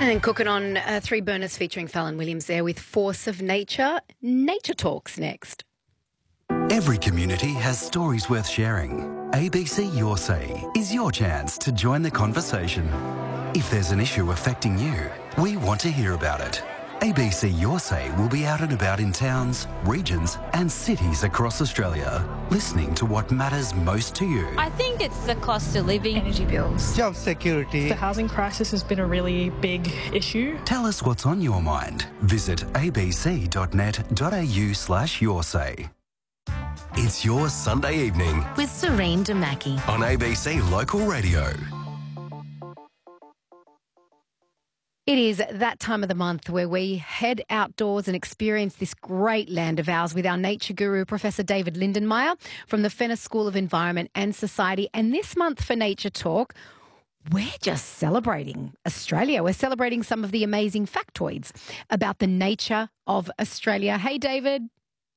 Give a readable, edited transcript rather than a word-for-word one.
And cooking on Three Burners featuring Fallon Williams there with Force of Nature. Nature Talks next. Every community has stories worth sharing. ABC Your Say is your chance to join the conversation. If there's an issue affecting you, we want to hear about it. ABC Your Say will be out and about in towns, regions and cities across Australia, listening to what matters most to you. I think it's the cost of living, energy bills, job security. The housing crisis has been a really big issue. Tell us what's on your mind. Visit abc.net.au/yoursay. It's your Sunday evening with Serene Damaki on ABC Local Radio. It is that time of the month where we head outdoors and experience this great land of ours with our nature guru, Professor David Lindenmayer from the Fenner School of Environment and Society. And this month for Nature Talk, we're just celebrating Australia. We're celebrating some of the amazing factoids about the nature of Australia. Hey, David.